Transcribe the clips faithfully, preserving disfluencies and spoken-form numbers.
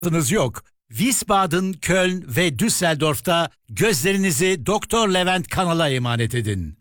yok. Wiesbaden, Köln ve Düsseldorf'ta gözlerinizi Doktor Levent Kanal'a emanet edin.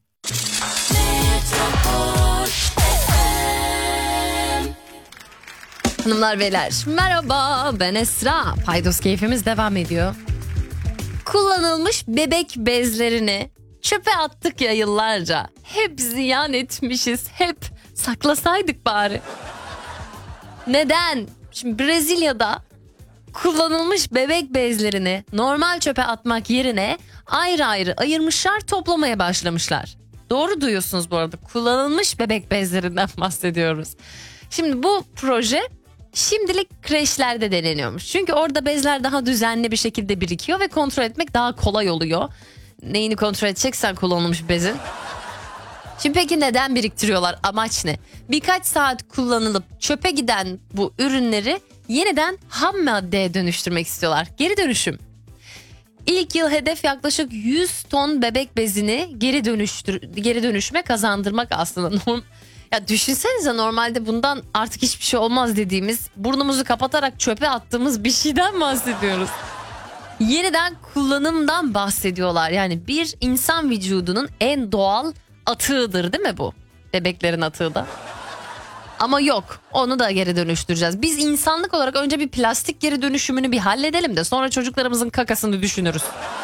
Hanımlar beyler merhaba, ben Esra. Paydos keyfimiz devam ediyor. Kullanılmış bebek bezlerini çöpe attık ya yıllarca. Hep ziyan etmişiz, hep saklasaydık bari. Neden? Şimdi Brezilya'da kullanılmış bebek bezlerini normal çöpe atmak yerine ayrı ayrı ayırmışlar, toplamaya başlamışlar. Doğru duyuyorsunuz bu arada, kullanılmış bebek bezlerinden bahsediyoruz. Şimdi bu proje şimdilik kreşlerde deneniyormuş. Çünkü orada bezler daha düzenli bir şekilde birikiyor ve kontrol etmek daha kolay oluyor. Neyini kontrol edeceksen kullanılmış bezin. Şimdi peki neden biriktiriyorlar? Amaç ne? Birkaç saat kullanılıp çöpe giden bu ürünleri yeniden ham maddeye dönüştürmek istiyorlar. Geri dönüşüm. İlk yıl hedef yaklaşık yüz ton bebek bezini geri dönüştür geri dönüşüme kazandırmak aslında. Ya düşünsenize, normalde bundan artık hiçbir şey olmaz dediğimiz, burnumuzu kapatarak çöpe attığımız bir şeyden bahsediyoruz. Yeniden kullanımdan bahsediyorlar. Yani bir insan vücudunun en doğal atığıdır değil mi bu? Bebeklerin atığı da. Ama yok, onu da geri dönüştüreceğiz. Biz insanlık olarak önce bir plastik geri dönüşümünü bir halledelim de sonra çocuklarımızın kakasını düşünürüz.